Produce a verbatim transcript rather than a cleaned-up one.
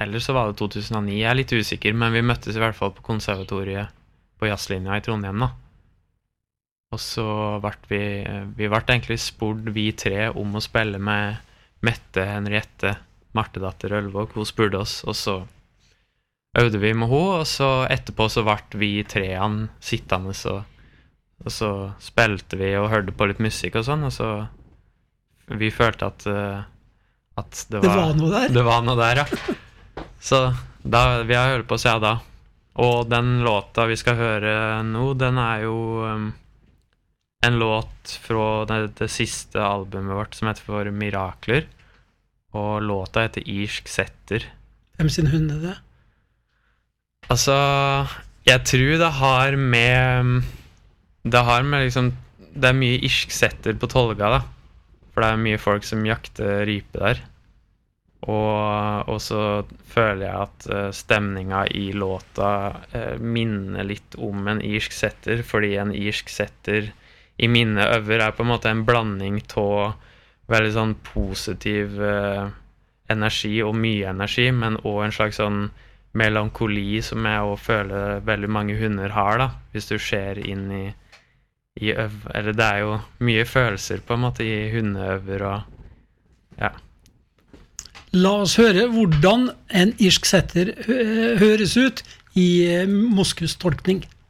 eller så var det to tusen og ni, jeg er litt usikker, men vi møttes i hvert fall på konservatoriet på jazzlinja i Trondheim da. Og så ble vi, vi ble egentlig spurt vi tre om å spille med Mette, Henriette, Martedatter Ølvåg, hun spurte oss, og så øvde vi med henne, og så etterpå så ble vi treene sittende, så, og så spilte vi og hørte på litt musikk og sånn, og så vi følte at, at det, var, det var noe der. Det var noe der, ja. Så da, vi har hørt på siden da. Og den låta vi skal høre nå, den er jo um, en låt fra det, det siste albumet vårt som heter for Mirakler, og låta heter Irsk Setter. Hvem sin hund er det? Altså, jeg tror det har med, det har med liksom, det er mye irsk setter på Tolga da, for det er mye folk som jakter rype der. Og, og så føler jeg at uh, stemninga i låta uh, minner litt om en irsk setter, fordi en irsk setter i mine øver er på en måte en blanding av veldig sånn positiv uh, energi og mye energi, men også en slags sånn melankoli som jeg også føler veldig mange hunder har da, hvis du ser inn i, i øv, eller det er jo mye følelser på en måte i hundeøver og ja. La oss høre hvordan en irsk setter høres ut i Moskus tolkning.